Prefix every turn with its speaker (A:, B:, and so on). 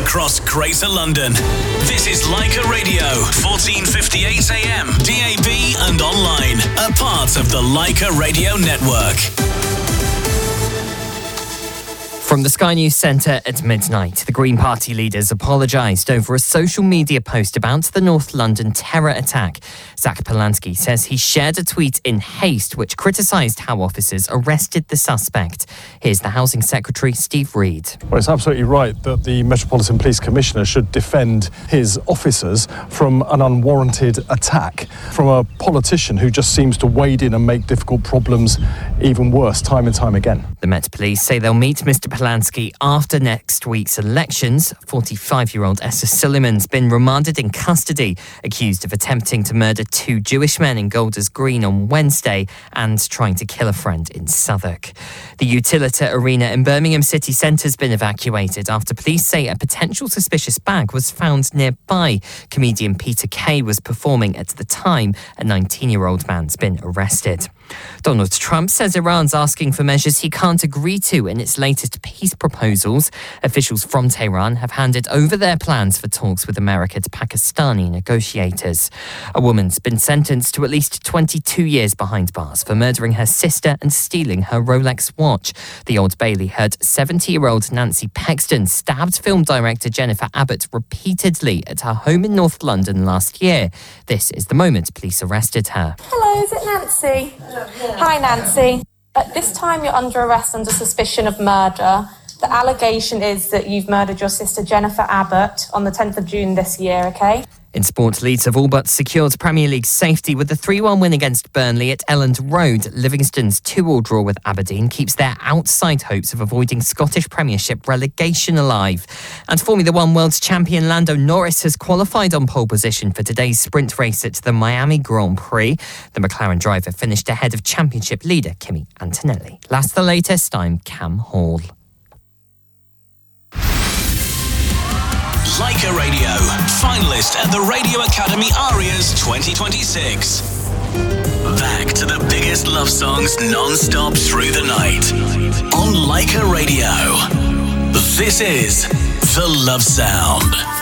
A: across Greater London. This is Leica Radio, 1458 AM, DAB and online. A part of the Leica Radio Network.
B: From the Sky News Centre at midnight, the Green Party leaders apologised over a social media post about the North London terror attack. Zach Polanski says he shared a tweet in haste which criticised how officers arrested the suspect. Here's the Housing Secretary, Steve Reed.
C: Well, it's absolutely right that the Metropolitan Police Commissioner should defend his officers from an unwarranted attack from a politician who just seems to wade in and make difficult problems even worse time and time again.
B: The Met Police say they'll meet Mr Polanski after next week's elections. 45-year-old Essa Suleiman's been remanded in custody, accused of attempting to murder two Jewish men in Golders Green on Wednesday and trying to kill a friend in Southwark. The Utilita Arena in Birmingham city centre has been evacuated after police say a potential suspicious bag was found nearby. Comedian Peter Kay was performing at the time. A 19-year-old man's been arrested. Donald Trump says Iran's asking for measures he can't agree to in its latest peace proposals. Officials from Tehran have handed over their plans for talks with America to Pakistani negotiators. A woman's been sentenced to at least 22 years behind bars for murdering her sister and stealing her Rolex watch. The Old Bailey heard 70-year-old Nancy Pexton stabbed film director Jennifer Abbott repeatedly at her home in North London last year. This is the moment police arrested her.
D: Hello, is it Nancy? Hi, Nancy. At this time, you're under arrest under suspicion of murder. The allegation is that you've murdered your sister Jennifer Abbott on the 10th of June this year, OK?
B: In sport, Leeds have all but secured Premier League safety with the 3-1 win against Burnley at Elland Road. Livingston's 2-2 draw with Aberdeen keeps their outside hopes of avoiding Scottish Premiership relegation alive. And Formula One World Champion Lando Norris has qualified on pole position for today's sprint race at the Miami Grand Prix. The McLaren driver finished ahead of championship leader Kimi Antonelli. That's the latest. I'm Cam Hall.
A: Leica Radio, finalist at the Radio Academy Arias 2026. Back to the biggest love songs non-stop through the night. On Leica Radio, this is The Love Sound.